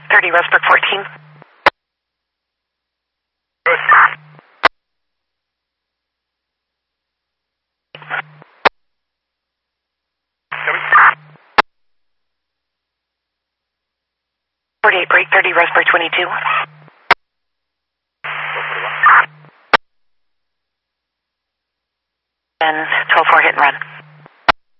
30 Westbrook 14. Good. 48 break 30 Westbrook 22. And 12-4 hit and run.